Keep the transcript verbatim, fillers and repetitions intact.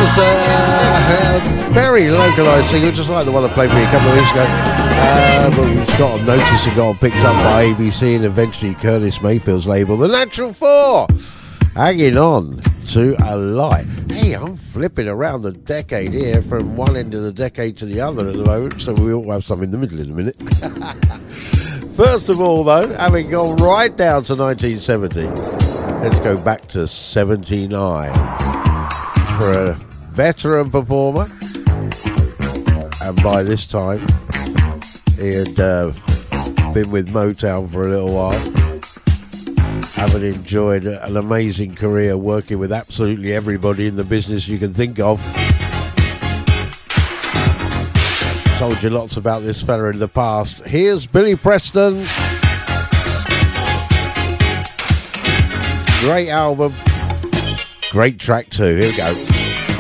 was uh, a very localised single, just like the one I played for you a couple of weeks ago. Uh, but we've got on notice and got on picked up by A B C and eventually Curtis Mayfield's label, The Natural Four. Hanging on to a light. Hey, I'm flipping around the decade here from one end of the decade to the other at the moment, so we all have some in the middle in a minute. First of all, though, having gone right down to nineteen seventy, let's go back to seventy-nine for a veteran performer. And by this time, he had uh, been with Motown for a little while, having enjoyed an amazing career working with absolutely everybody in the business you can think of. Told you lots about this fella in the past. Here's Billy Preston. Great album. Great track too. Here we go.